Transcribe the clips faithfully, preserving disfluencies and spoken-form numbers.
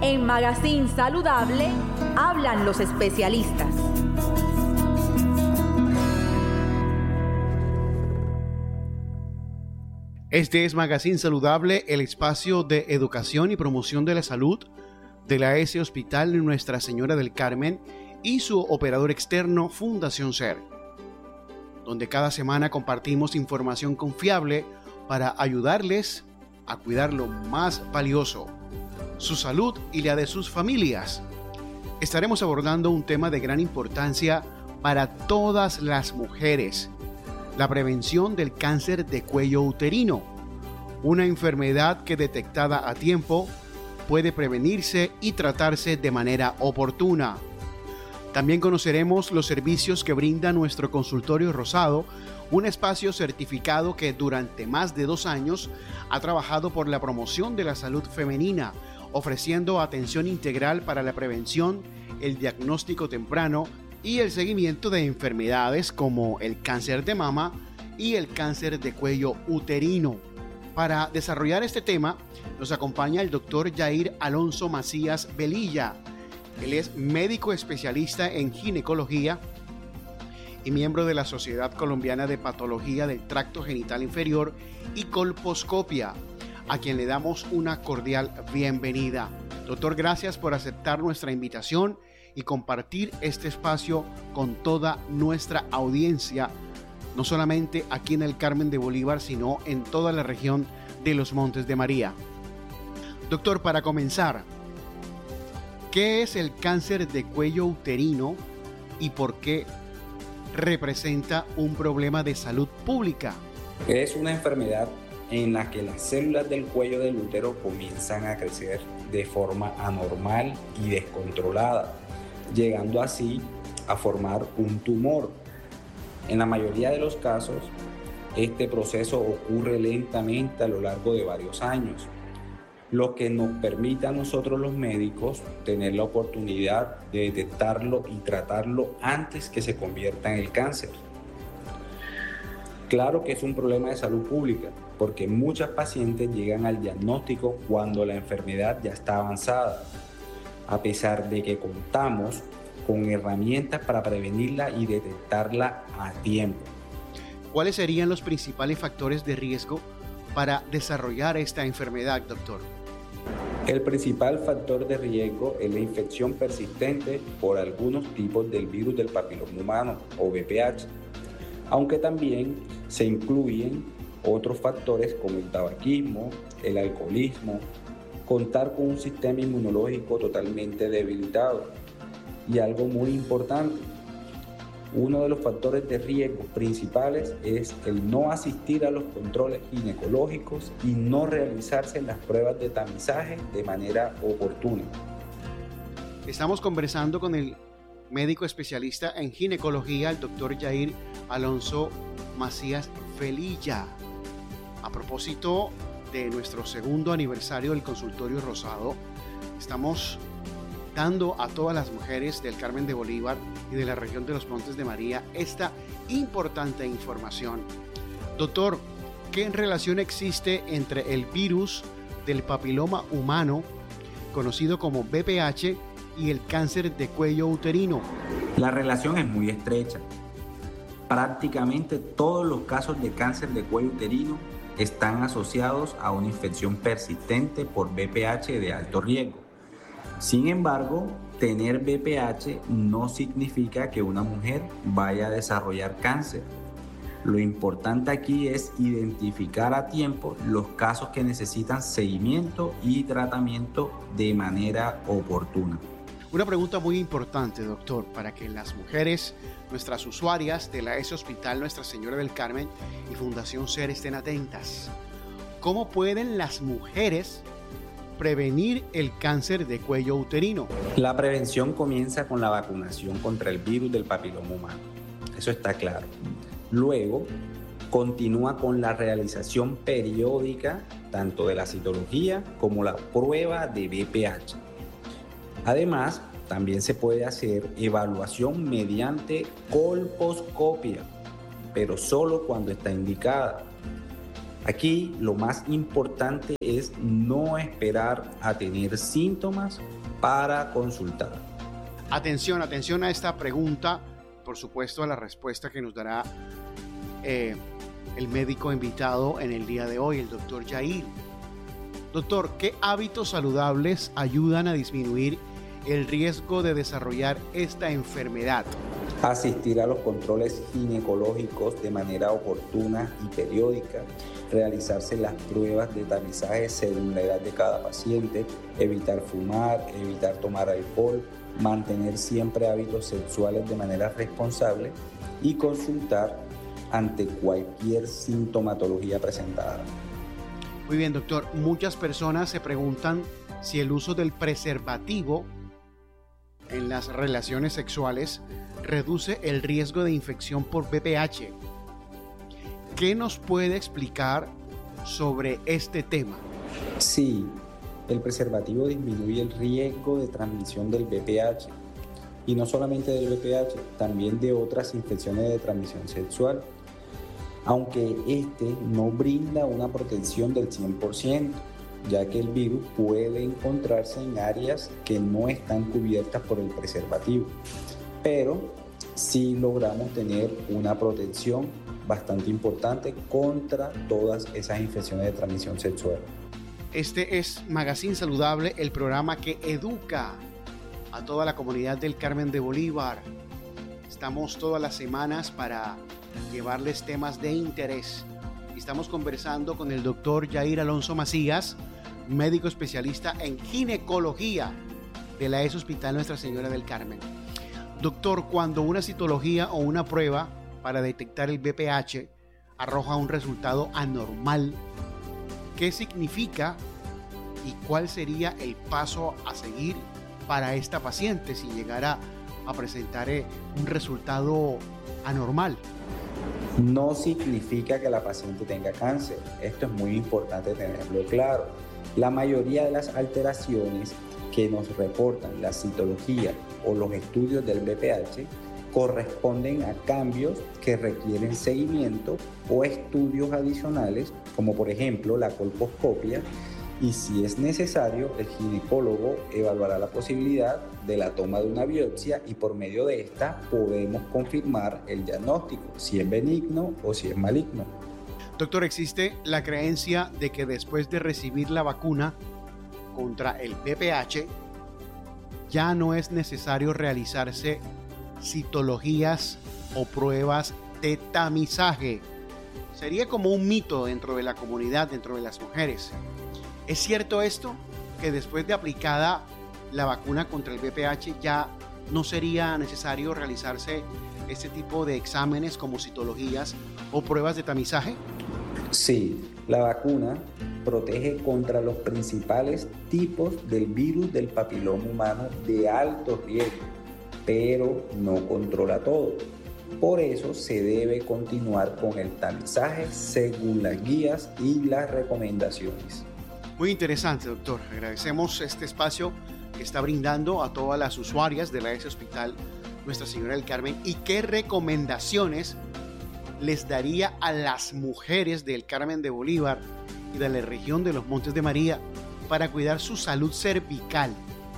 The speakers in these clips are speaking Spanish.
En Magazine Saludable hablan los especialistas. Este es Magazine Saludable, el espacio de educación y promoción de la salud de la A S Hospital Nuestra Señora del Carmen y su operador externo Fundación SER, donde cada semana compartimos información confiable para ayudarles a cuidar lo más valioso, su salud y la de sus familias. Estaremos abordando un tema de gran importancia para todas las mujeres: la prevención del cáncer de cuello uterino, una enfermedad que detectada a tiempo puede prevenirse y tratarse de manera oportuna. También conoceremos los servicios que brinda nuestro consultorio Rosado, un espacio certificado que durante más de dos años ha trabajado por la promoción de la salud femenina, ofreciendo atención integral para la prevención, el diagnóstico temprano y el seguimiento de enfermedades como el cáncer de mama y el cáncer de cuello uterino. Para desarrollar este tema nos acompaña el doctor Yair Alonso Macías Velilla. Él es médico especialista en ginecología y miembro de la Sociedad Colombiana de Patología del Tracto Genital Inferior y Colposcopia, a quien le damos una cordial bienvenida. Doctor, gracias por aceptar nuestra invitación y compartir este espacio con toda nuestra audiencia, no solamente aquí en el Carmen de Bolívar, sino en toda la región de los Montes de María. Doctor, para comenzar, ¿qué es el cáncer de cuello uterino y por qué representa un problema de salud pública? Es una enfermedad en la que las células del cuello del útero comienzan a crecer de forma anormal y descontrolada, llegando así a formar un tumor. En la mayoría de los casos, este proceso ocurre lentamente a lo largo de varios años, lo que nos permite a nosotros los médicos tener la oportunidad de detectarlo y tratarlo antes que se convierta en el cáncer. Claro que es un problema de salud pública, porque muchas pacientes llegan al diagnóstico cuando la enfermedad ya está avanzada, a pesar de que contamos con herramientas para prevenirla y detectarla a tiempo. ¿Cuáles serían los principales factores de riesgo para desarrollar esta enfermedad, doctor? El principal factor de riesgo es la infección persistente por algunos tipos del virus del papiloma humano o V P H, aunque también se incluyen otros factores como el tabaquismo, el alcoholismo, contar con un sistema inmunológico totalmente debilitado y algo muy importante. Uno de los factores de riesgo principales es el no asistir a los controles ginecológicos y no realizarse las pruebas de tamizaje de manera oportuna. Estamos conversando con el médico especialista en ginecología, el doctor Yair Alonso Macías Velilla. A propósito de nuestro segundo aniversario del consultorio Rosado, estamos dando a todas las mujeres del Carmen de Bolívar y de la región de los Montes de María esta importante información. Doctor, ¿qué relación existe entre el virus del papiloma humano, conocido como V P H, y el cáncer de cuello uterino? La relación es muy estrecha. Prácticamente todos los casos de cáncer de cuello uterino están asociados a una infección persistente por V P H de alto riesgo. Sin embargo, tener V P H no significa que una mujer vaya a desarrollar cáncer. Lo importante aquí es identificar a tiempo los casos que necesitan seguimiento y tratamiento de manera oportuna. Una pregunta muy importante, doctor, para que las mujeres, nuestras usuarias de la A S Hospital Nuestra Señora del Carmen y Fundación SER estén atentas. ¿Cómo pueden las mujeres prevenir el cáncer de cuello uterino? La prevención comienza con la vacunación contra el virus del papiloma humano. Eso está claro. Luego, continúa con la realización periódica tanto de la citología como la prueba de V P H. Además, también se puede hacer evaluación mediante colposcopia, pero solo cuando está indicada. Aquí lo más importante es no esperar a tener síntomas para consultar. Atención, atención a esta pregunta, por supuesto a la respuesta que nos dará eh, el médico invitado en el día de hoy, el doctor Yair. Doctor, ¿qué hábitos saludables ayudan a disminuir el riesgo de desarrollar esta enfermedad? Asistir a los controles ginecológicos de manera oportuna y periódica, realizarse las pruebas de tamizaje según la edad de cada paciente, evitar fumar, evitar tomar alcohol, mantener siempre hábitos sexuales de manera responsable y consultar ante cualquier sintomatología presentada. Muy bien, doctor. Muchas personas se preguntan si el uso del preservativo en las relaciones sexuales reduce el riesgo de infección por V P H. ¿Qué nos puede explicar sobre este tema? Sí, el preservativo disminuye el riesgo de transmisión del V P H y no solamente del V P H, también de otras infecciones de transmisión sexual, aunque este no brinda una protección del cien por ciento, ya que el virus puede encontrarse en áreas que no están cubiertas por el preservativo, pero sí logramos tener una protección bastante importante contra todas esas infecciones de transmisión sexual. Este es Magazine Saludable, el programa que educa a toda la comunidad del Carmen de Bolívar. Estamos todas las semanas para llevarles temas de interés. Estamos conversando con el doctor Yair Alonso Macías, médico especialista en ginecología de la E S Hospital Nuestra Señora del Carmen. Doctor, cuando una citología o una prueba para detectar el V P H arroja un resultado anormal, ¿qué significa y cuál sería el paso a seguir para esta paciente si llegara a presentar un resultado anormal? No significa que la paciente tenga cáncer. Esto es muy importante tenerlo claro. La mayoría de las alteraciones que nos reportan la citología o los estudios del V P H corresponden a cambios que requieren seguimiento o estudios adicionales, como por ejemplo la colposcopia, y si es necesario, el ginecólogo evaluará la posibilidad de la toma de una biopsia y por medio de esta podemos confirmar el diagnóstico, si es benigno o si es maligno. Doctor, existe la creencia de que después de recibir la vacuna contra el V P H ya no es necesario realizarse citologías o pruebas de tamizaje. Sería como un mito dentro de la comunidad, dentro de las mujeres. ¿Es cierto esto? Que después de aplicada la vacuna contra el V P H ya no sería necesario realizarse este tipo de exámenes como citologías o pruebas de tamizaje. Sí, la vacuna protege contra los principales tipos del virus del papiloma humano de alto riesgo, pero no controla todo. Por eso se debe continuar con el tamizaje según las guías y las recomendaciones. Muy interesante, doctor. Agradecemos este espacio que está brindando a todas las usuarias de la E S Hospital Nuestra Señora del Carmen. ¿Y qué recomendaciones les daría a las mujeres del Carmen de Bolívar y de la región de los Montes de María para cuidar su salud cervical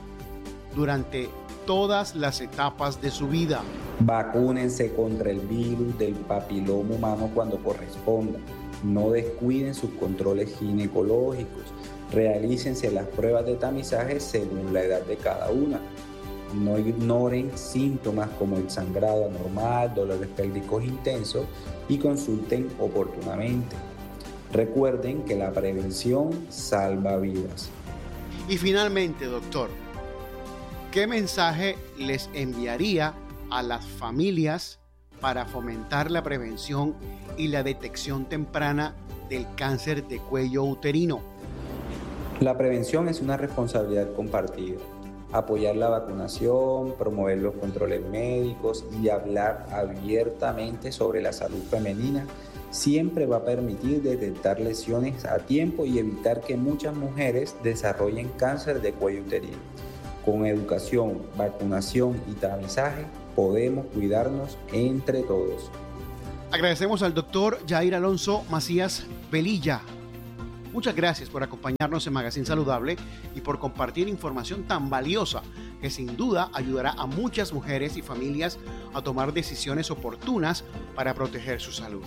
durante todas las etapas de su vida? Vacúnense contra el virus del papiloma humano cuando corresponda. No descuiden sus controles ginecológicos. Realícense las pruebas de tamizaje según la edad de cada una. No ignoren síntomas como el sangrado anormal, dolores pélvicos intensos y consulten oportunamente. Recuerden que la prevención salva vidas. Y finalmente, doctor, ¿qué mensaje les enviaría a las familias para fomentar la prevención y la detección temprana del cáncer de cuello uterino? La prevención es una responsabilidad compartida. Apoyar la vacunación, promover los controles médicos y hablar abiertamente sobre la salud femenina siempre va a permitir detectar lesiones a tiempo y evitar que muchas mujeres desarrollen cáncer de cuello uterino. Con educación, vacunación y tamizaje podemos cuidarnos entre todos. Agradecemos al doctor Jair Alonso Macías Velilla. Muchas gracias por acompañarnos en Magazine Saludable y por compartir información tan valiosa que sin duda ayudará a muchas mujeres y familias a tomar decisiones oportunas para proteger su salud.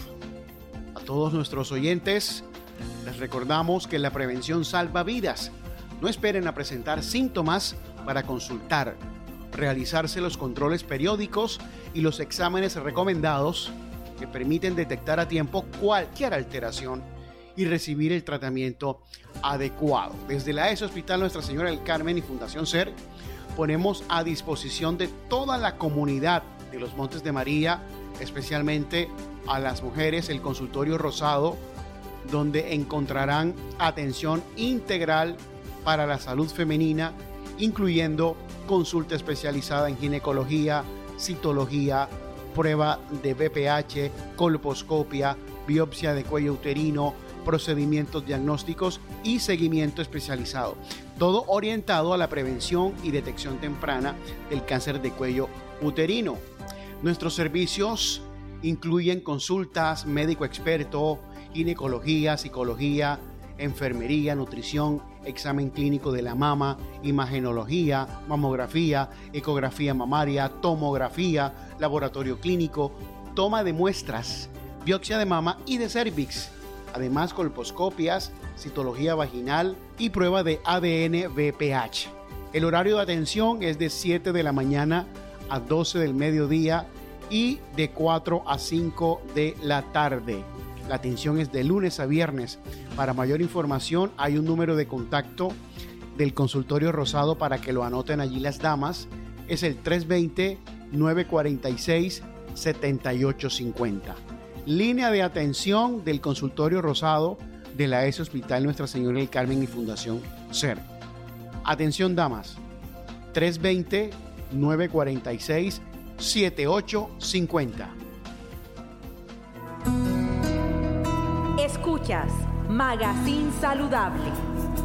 A todos nuestros oyentes, les recordamos que la prevención salva vidas. No esperen a presentar síntomas para consultar, realizarse los controles periódicos y los exámenes recomendados que permiten detectar a tiempo cualquier alteración y recibir el tratamiento adecuado. Desde la A E S Hospital Nuestra Señora del Carmen y Fundación SER, ponemos a disposición de toda la comunidad de los Montes de María, especialmente a las mujeres, el consultorio Rosado, donde encontrarán atención integral para la salud femenina, incluyendo consulta especializada en ginecología, citología, prueba de B P H, colposcopia, biopsia de cuello uterino, procedimientos diagnósticos y seguimiento especializado. Todo orientado a la prevención y detección temprana del cáncer de cuello uterino. Nuestros servicios incluyen consultas, médico experto, ginecología, psicología, enfermería, nutrición, examen clínico de la mama, imagenología, mamografía, ecografía mamaria, tomografía, laboratorio clínico, toma de muestras, biopsia de mama y de cérvix. Además, colposcopias, citología vaginal y prueba de A D N B P H. El horario de atención es de siete de la mañana a doce del mediodía y de cuatro a cinco de la tarde. La atención es de lunes a viernes. Para mayor información hay un número de contacto del consultorio Rosado para que lo anoten allí las damas. Es el tres dos cero, nueve cuatro seis, siete ocho cinco cero. Línea de atención del consultorio Rosado de la A E S Hospital Nuestra Señora del Carmen y Fundación SER. Atención damas, tres dos cero, nueve cuatro seis, siete ocho cinco cero. Escuchas Magazine Saludable.